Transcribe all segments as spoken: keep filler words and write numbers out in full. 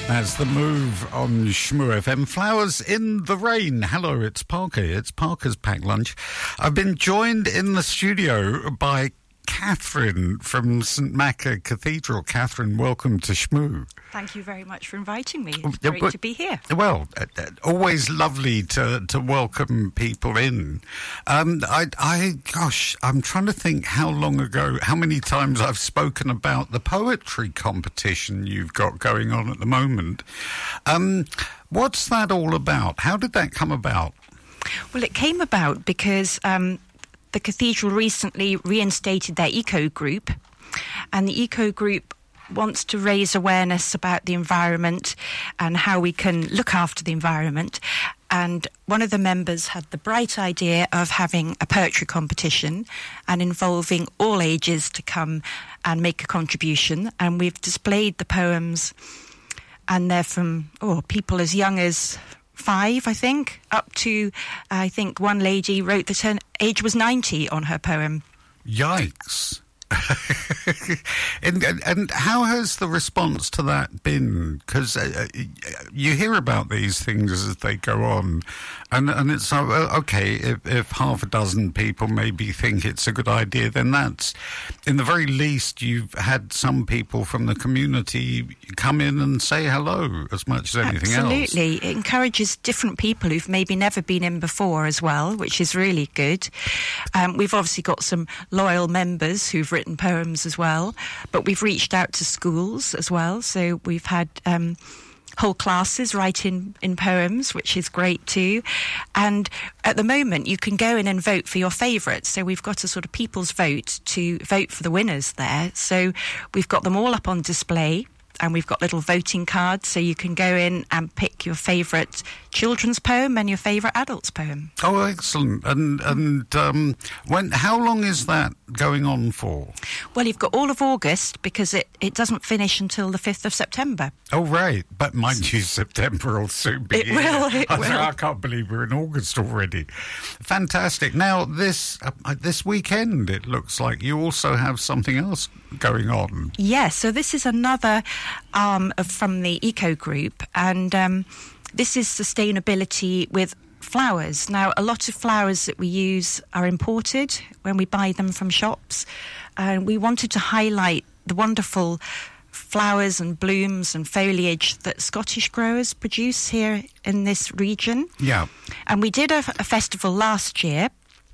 That's The Move on Shmoo F M. Flowers in the Rain. Hello, it's Parker. It's Parker's Packed Lunch. I've been joined in the studio by Catherine from St Macca Cathedral. Catherine, welcome to Shmoo. Thank you very much for inviting me. It's great well, to be here. Well, uh, uh, always lovely to, to welcome people in. Um, I, I, gosh, I'm trying to think how long ago, how many times I've spoken about the poetry competition you've got going on at the moment. Um, what's that all about? How did that come about? Well, it came about because um, the cathedral recently reinstated their eco group, and the eco group wants to raise awareness about the environment and how we can look after the environment. And one of the members had the bright idea of having a poetry competition and involving all ages to come and make a contribution. And we've displayed the poems, and they're from oh people as young as five, I think, up to, I think one lady wrote that her age was ninety on her poem. Yikes. and, and and how has the response to that been? Because uh, you hear about these things as they go on, and and it's uh, okay if, if half a dozen people maybe think it's a good idea, then that's, in the very least, you've had some people from the community come in and say hello as much as anything Absolutely. else. Absolutely, it encourages different people who've maybe never been in before as well, which is really good. Um, we've obviously got some loyal members who've written poems as well, but we've reached out to schools as well, so we've had um, whole classes write in, in poems, which is great too. And at the moment you can go in and vote for your favourites, so we've got a sort of people's vote to vote for the winners there, so we've got them all up on display. And we've got little voting cards, so you can go in and pick your favourite children's poem and your favourite adult's poem. Oh, excellent. And and um, when? How long is that going on for? Well, you've got all of August, because it, it doesn't finish until the fifth of September. Oh, right. But mind you, September will soon be It here. will, it I, will. I can't believe we're in August already. Fantastic. Now, this uh, this weekend, it looks like you also have something else going on. Yes, so this is another arm of, from the Eco Group, and um, this is sustainability with flowers. Now, a lot of flowers that we use are imported when we buy them from shops, and we wanted to highlight the wonderful flowers and blooms and foliage that Scottish growers produce here in this region. Yeah. And we did a, a festival last year,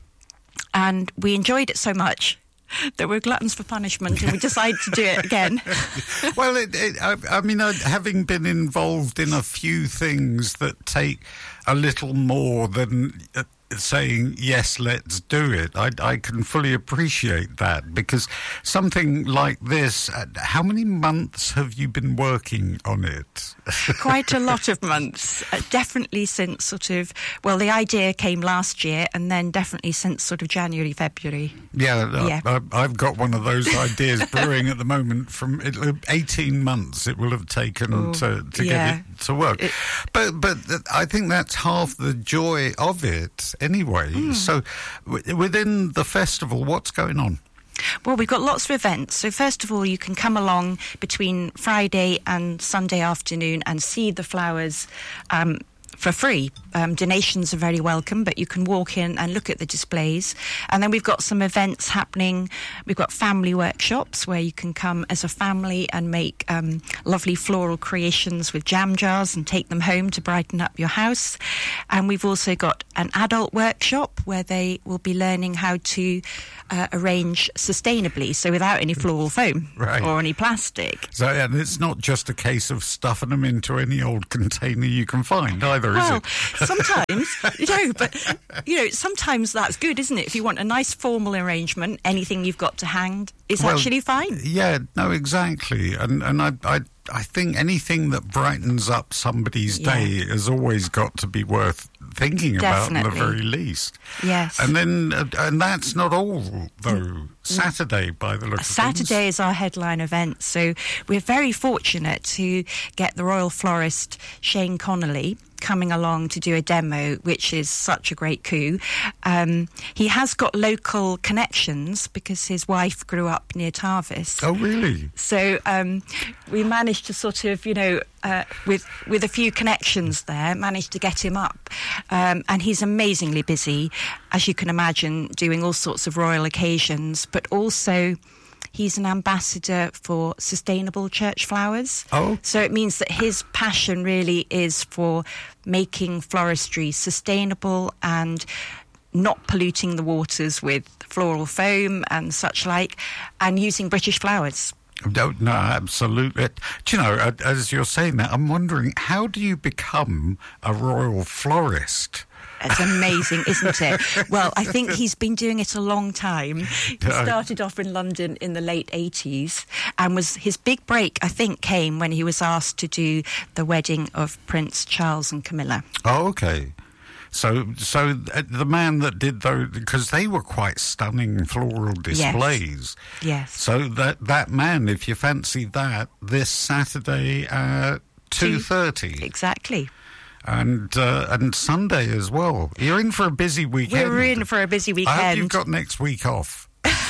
and we enjoyed it so much that we're gluttons for punishment, and we decided to do it again. Well, it, it, I, I mean, I, having been involved in a few things that take a little more than uh, saying, yes, let's do it, I, I can fully appreciate that, because something like this, uh, how many months have you been working on it? Quite a lot of months, uh, definitely since sort of, well, the idea came last year, and then definitely since sort of January, February. Yeah, yeah. I, I've got one of those ideas brewing at the moment. From eighteen months it will have taken oh, to, to yeah. get it to work. It, but but I think that's half the joy of it anyway. Mm. So w- within the festival, what's going on? Well, we've got lots of events. So first of all, you can come along between Friday and Sunday afternoon and see the flowers um, for free. Um, donations are very welcome, but you can walk in and look at the displays. And then we've got some events happening. We've got family workshops where you can come as a family and make um, lovely floral creations with jam jars and take them home to brighten up your house. And we've also got an adult workshop where they will be learning how to uh, arrange sustainably, so without any floral foam right. or any plastic. So, and it's not just a case of stuffing them into any old container you can find either, well, is it? Sometimes, you know, but, you know, sometimes that's good, isn't it? If you want a nice formal arrangement, anything you've got to hang is well, actually fine. Yeah, no, exactly. And and I, I, I think anything that brightens up somebody's yeah. day has always got to be worth thinking Definitely. about at the very least. Yes. And then, uh, and that's not all, though. Saturday, by the look of Saturday things. is our headline event, so we're very fortunate to get the Royal Florist Shane Connolly coming along to do a demo, which is such a great coup. Um, he has got local connections because his wife grew up near Tarvis. Oh, really? So um, we managed to sort of, you know, uh, with with a few connections there, managed to get him up. Um, and he's amazingly busy, as you can imagine, doing all sorts of royal occasions, but also he's an ambassador for sustainable church flowers. Oh. So it means that his passion really is for making floristry sustainable and not polluting the waters with floral foam and such like, and using British flowers. No, no, absolutely. Do you know, as you're saying that, I'm wondering, how do you become a royal florist? It's amazing, isn't it? Well, I think he's been doing it a long time. He started off in London in the late eighties, and was his big break, I think, came when he was asked to do the wedding of Prince Charles and Camilla. Oh, okay. So, so the man that did those, because they were quite stunning floral displays. Yes. Yes. So that that man, if you fancy that, this Saturday at two thirty. Exactly. And uh, and Sunday as well. You're in for a busy weekend. We're in for a busy weekend. I hope you've got next week off.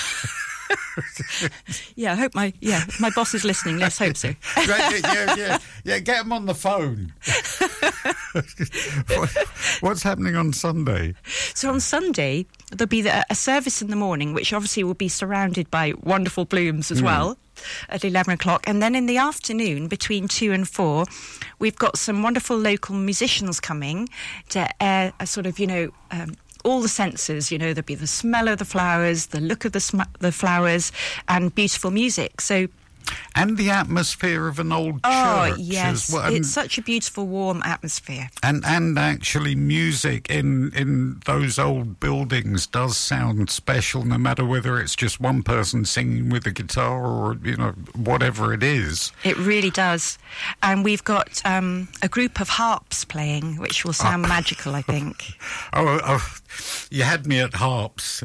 Yeah, I hope my yeah my boss is listening. Let's hope so. yeah, yeah, yeah, yeah. Get him on the phone. what, what's happening on Sunday? So on Sunday there'll be the, a service in the morning, which obviously will be surrounded by wonderful blooms as mm. well, at eleven o'clock, and then in the afternoon between two and four, we've got some wonderful local musicians coming to air a sort of you know. Um, all the senses, you know, there'll be the smell of the flowers, the look of the sm- the flowers, and beautiful music. So, and the atmosphere of an old oh, church. yes, as well. It's such a beautiful, warm atmosphere. And and actually, music in in those old buildings does sound special, no matter whether it's just one person singing with a guitar or you know whatever it is. It really does. And we've got um, a group of harps playing, which will sound oh. magical, I think. oh, oh, you had me at harps.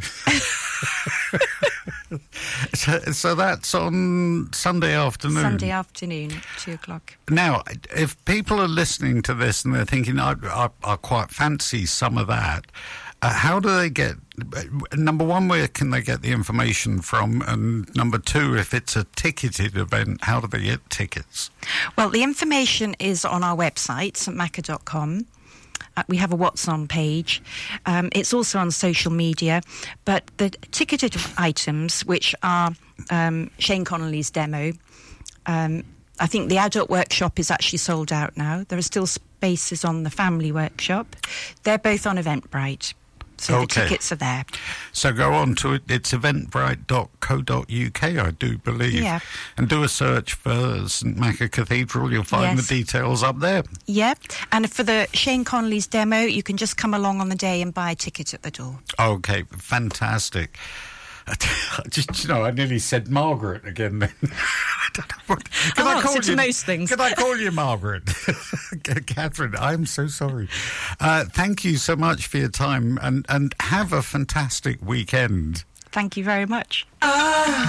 so, so that's on Sunday afternoon. Sunday afternoon, two o'clock. Now, if people are listening to this and they're thinking, I, I, I quite fancy some of that, uh, how do they get, number one, where can they get the information from? And number two, if it's a ticketed event, how do they get tickets? Well, the information is on our website, st macca dot com. Uh, we have a What's On page. Um, it's also on social media. But the ticketed items, which are um, Shane Connolly's demo, um, I think the adult workshop is actually sold out now. There are still spaces on the family workshop. They're both on Eventbrite. So okay. The tickets are there. So go on to it. It's eventbrite dot co dot uk, I do believe. Yeah. And do a search for St Macca Cathedral. You'll find yes. the details up there. Yeah. And for the Shane Connolly's demo, you can just come along on the day and buy a ticket at the door. Okay, fantastic. Just, you know, I nearly said Margaret again then. I don't know what, can I'll I call answer you, to most things. Can I call you Margaret? Catherine, I'm so sorry. Uh, thank you so much for your time, and, and have a fantastic weekend. Thank you very much. Ah.